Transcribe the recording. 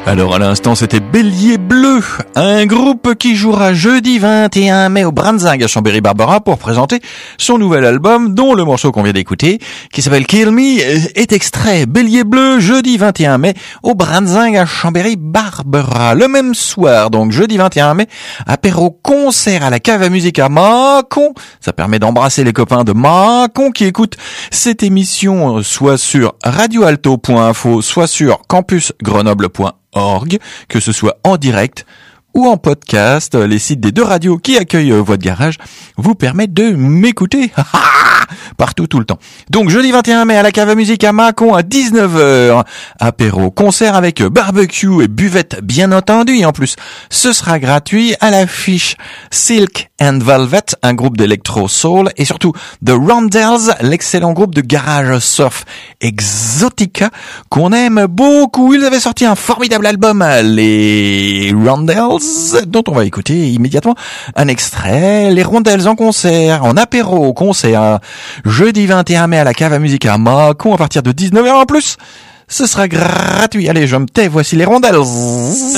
Alors à l'instant c'était Bélier Bleu, un groupe qui jouera jeudi 21 mai au Branzing à Chambéry-Barbera pour présenter son nouvel album dont le morceau qu'on vient d'écouter, qui s'appelle Kill Me, est extrait. Bélier Bleu, jeudi 21 mai au Branzing à Chambéry-Barbera. Le même soir, donc jeudi 21 mai, apéro concert à la cave à musique à Mâcon. Ça permet d'embrasser les copains de Mâcon qui écoutent cette émission soit sur radioalto.info, soit sur campusgrenoble.org, que ce soit en direct ou en podcast. Les sites des deux radios qui accueillent votre garage vous permettent de m'écouter partout, tout le temps. Donc jeudi 21 mai à la cave à musique à Mâcon à 19h, apéro, concert avec barbecue et buvette bien entendu, et en plus ce sera gratuit. À l'affiche Silk and Velvet, un groupe d'électro soul, et surtout The Rondells, l'excellent groupe de garage surf Exotica qu'on aime beaucoup. Ils avaient sorti un formidable album, les Rondells, dont on va écouter immédiatement un extrait. Les Rondells en concert, en apéro concert, jeudi 21 mai à la cave à musique à Mâcon à partir de 19h. En plus, ce sera gratuit. Allez, je me tais, voici les Rondells.